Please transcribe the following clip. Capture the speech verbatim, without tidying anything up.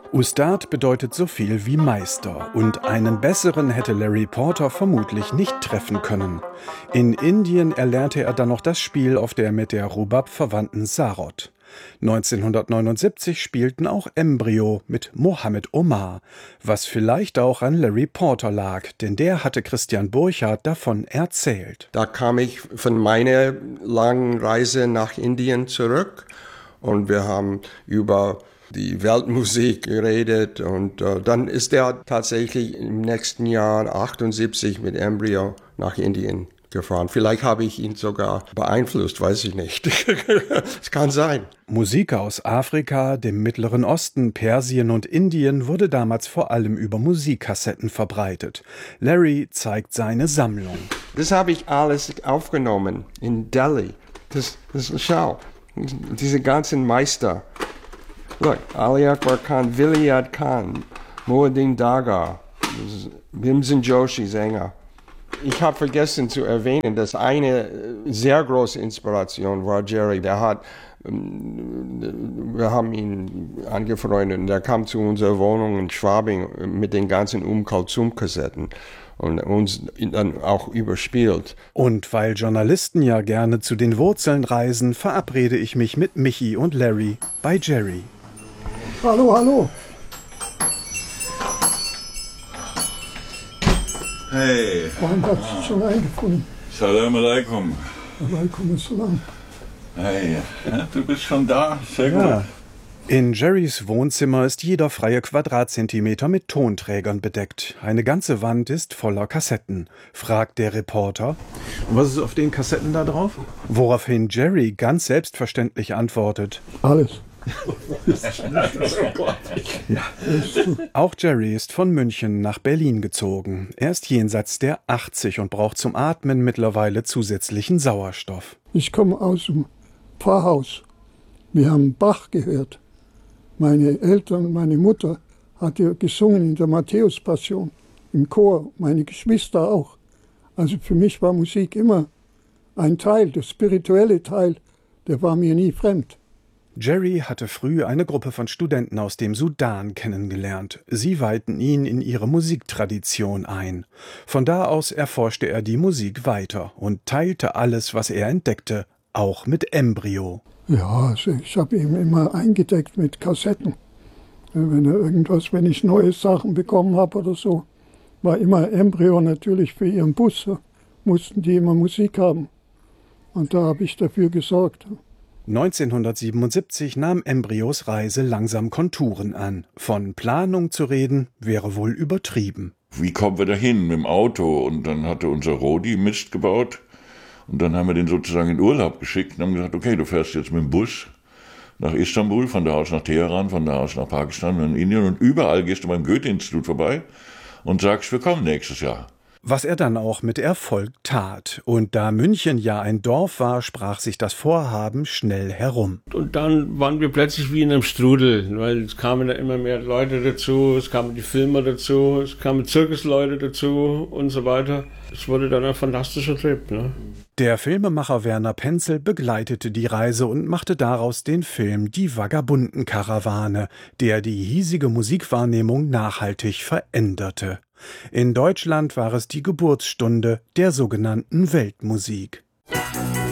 Ustad bedeutet so viel wie Meister, und einen besseren hätte Larry Porter vermutlich nicht treffen können. In Indien erlernte er dann noch das Spiel auf der mit der Rubab verwandten Sarod. neunzehnhundertneunundsiebzig spielten auch Embryo mit Mohammed Omar, was vielleicht auch an Larry Porter lag, denn der hatte Christian Burchardt davon erzählt. Da kam ich von meiner langen Reise nach Indien zurück und wir haben über die Weltmusik geredet und äh, dann ist er tatsächlich im nächsten Jahr achtundsiebzig mit Embryo nach Indien gefahren. Vielleicht habe ich ihn sogar beeinflusst, weiß ich nicht. Es kann sein. Musik aus Afrika, dem Mittleren Osten, Persien und Indien wurde damals vor allem über Musikkassetten verbreitet. Larry zeigt seine Sammlung. Das habe ich alles aufgenommen in Delhi. Das, das schau, diese ganzen Meister. Look, Ali Akbar Khan, Vilayat Khan, Mohuddin Daga, Bhimsen Joshi Sänger. Ich habe vergessen zu erwähnen, dass eine sehr große Inspiration war Jerry. Der hat, wir haben ihn angefreundet und der kam zu unserer Wohnung in Schwabing mit den ganzen Um Kulthum-Kassetten und uns dann auch überspielt. Und weil Journalisten ja gerne zu den Wurzeln reisen, verabrede ich mich mit Michi und Larry bei Jerry. Hallo, hallo. Hey. Wann hat sich schon eingefunden? Salam alaikum. Alaikum assalam. Hey, du bist schon da? Sehr gut. Ja. In Jerrys Wohnzimmer ist jeder freie Quadratzentimeter mit Tonträgern bedeckt. Eine ganze Wand ist voller Kassetten, fragt der Reporter. Und was ist auf den Kassetten da drauf? Woraufhin Jerry ganz selbstverständlich antwortet: Alles. Ja. Auch Jerry ist von München nach Berlin gezogen. Er ist jenseits der achtzig und braucht zum Atmen mittlerweile zusätzlichen Sauerstoff. Ich komme aus dem Pfarrhaus. Wir haben Bach gehört. Meine Eltern, meine Mutter hat ja gesungen in der Matthäus-Passion, im Chor, meine Geschwister auch. Also für mich war Musik immer ein Teil, der spirituelle Teil, der war mir nie fremd. Jerry hatte früh eine Gruppe von Studenten aus dem Sudan kennengelernt. Sie weihten ihn in ihre Musiktradition ein. Von da aus erforschte er die Musik weiter und teilte alles, was er entdeckte, auch mit Embryo. Ja, also ich habe ihn immer eingedeckt mit Kassetten. Wenn er irgendwas, wenn ich neue Sachen bekommen habe oder so, war immer Embryo natürlich für ihren Bus. Mussten die immer Musik haben. Und da habe ich dafür gesorgt. neunzehnhundertsiebenundsiebzig nahm Embryos Reise langsam Konturen an. Von Planung zu reden, wäre wohl übertrieben. Wie kommen wir da hin? Mit dem Auto. Und dann hatte unser Rodi Mist gebaut. Und dann haben wir den sozusagen in Urlaub geschickt und haben gesagt, okay, du fährst jetzt mit dem Bus nach Istanbul, von da aus nach Teheran, von da aus nach Pakistan und Indien. Und überall gehst du beim Goethe-Institut vorbei und sagst, wir kommen nächstes Jahr. Was er dann auch mit Erfolg tat. Und da München ja ein Dorf war, sprach sich das Vorhaben schnell herum. Und dann waren wir plötzlich wie in einem Strudel, weil es kamen da immer mehr Leute dazu, es kamen die Filmer dazu, es kamen Zirkusleute dazu und so weiter. Es wurde dann ein fantastischer Trip, ne? Der Filmemacher Werner Penzel begleitete die Reise und machte daraus den Film Die Vagabunden-Karawane, der die hiesige Musikwahrnehmung nachhaltig veränderte. In Deutschland war es die Geburtsstunde der sogenannten Weltmusik.